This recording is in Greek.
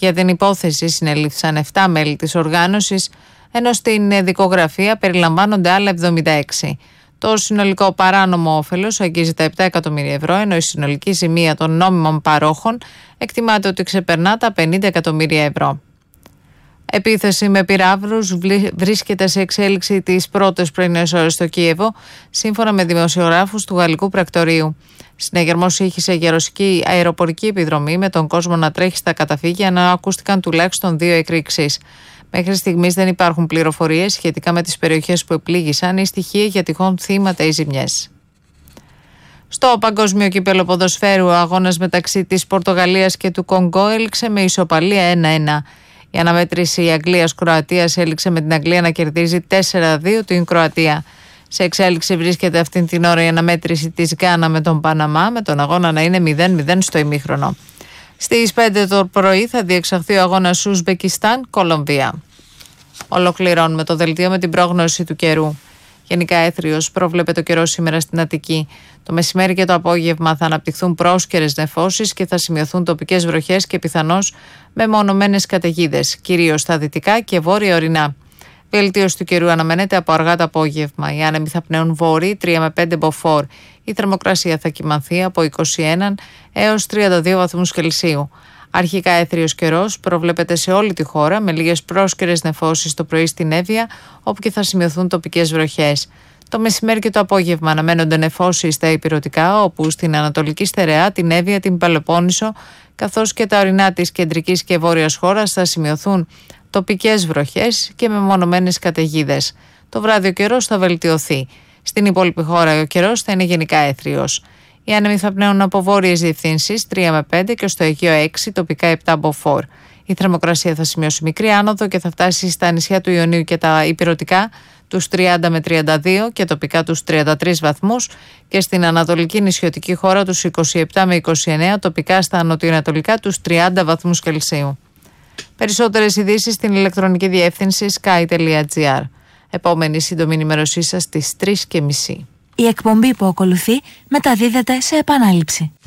Για την υπόθεση συνελήφθησαν 7 μέλη της οργάνωσης, ενώ στην δικογραφία περιλαμβάνονται άλλα 76. Το συνολικό παράνομο όφελος αγγίζει τα 7 εκατομμύρια ευρώ, ενώ η συνολική ζημία των νόμιμων παρόχων εκτιμάται ότι ξεπερνά τα 50 εκατομμύρια ευρώ. Επίθεση με πυράβλους βρίσκεται σε εξέλιξη τις πρώτες πρωινές ώρες στο Κίεβο, σύμφωνα με δημοσιογράφους του γαλλικού πρακτορείου. Συνεγερμός ήχησε για ρωσική αεροπορική επιδρομή, με τον κόσμο να τρέχει στα καταφύγια, ενώ ακούστηκαν τουλάχιστον 2 εκρήξεις. Μέχρι στιγμής δεν υπάρχουν πληροφορίες σχετικά με τις περιοχές που επλήγησαν ή στοιχεία για τυχόν θύματα ή ζημιές. Στο Παγκόσμιο Κύπελλο Ποδοσφαίρου, ο αγώνας μεταξύ της Πορτογαλίας και του Κονγκό έληξε με ισοπαλία 1-1. Η αναμέτρηση Αγγλίας-Κροατίας έληξε με την Αγγλία να κερδίζει 4-2 την Κροατία. Σε εξέλιξη βρίσκεται αυτή την ώρα η αναμέτρηση της Γκάνα με τον Παναμά, με τον αγώνα να είναι 0-0 στο ημίχρονο. Στις 5 το πρωί θα διεξαχθεί ο αγώνας Ουσμπεκιστάν-Κολομβία. Ολοκληρώνουμε το δελτίο με την πρόγνωση του καιρού. Γενικά έθριος προβλέπεται ο καιρός σήμερα στην Αττική. Το μεσημέρι και το απόγευμα θα αναπτυχθούν πρόσκαιρες νεφώσεις και θα σημειωθούν τοπικές βροχές και πιθανώς μεμονωμένες καταιγίδες, κυρίως στα δυτικά και βόρεια ορεινά. Βελτίωση του καιρού αναμένεται από αργά το απόγευμα. Οι άνεμοι θα πνέουν βόρειοι 3 με 5 μποφόρ. Η θερμοκρασία θα κυμανθεί από 21 έως 32 βαθμούς Κελσίου. Αρχικά έθριος καιρός προβλέπεται σε όλη τη χώρα, με λίγες πρόσκαιρες νεφώσεις το πρωί στην Εύβοια, όπου και θα σημειωθούν τοπικές βροχές. Το μεσημέρι και το απόγευμα αναμένονται νεφώσεις στα ηπειρωτικά, όπου στην Ανατολική Στερεά, την Εύβοια, την Πελοπόννησο, καθώς και τα ορεινά της κεντρικής και βόρειας χώρας θα σημειωθούν τοπικές βροχές και μεμονωμένες καταιγίδες. Το βράδυ ο καιρός θα βελτιωθεί. Στην υπόλοιπη χώρα ο καιρός θα είναι γενικά έθριος. Οι άνεμοι θα πνέουν από βόρειες διευθύνσεις 3 με 5 και στο Αιγαίο 6, τοπικά 7 μποφόρ. Η θερμοκρασία θα σημειώσει μικρή άνοδο και θα φτάσει στα νησιά του Ιωνίου και τα ηπειρωτικά τους 30 με 32 και τοπικά τους 33 βαθμούς και στην ανατολική νησιωτική χώρα τους 27 με 29, τοπικά στα νοτιοανατολικά τους 30 βαθμούς Κελσίου. Περισσότερες ειδήσεις στην ηλεκτρονική διεύθυνση sky.gr. Επόμενη σύντομη ενημέρωσή σας στις 3:30. Η εκπομπή που ακολουθεί μεταδίδεται σε επανάληψη.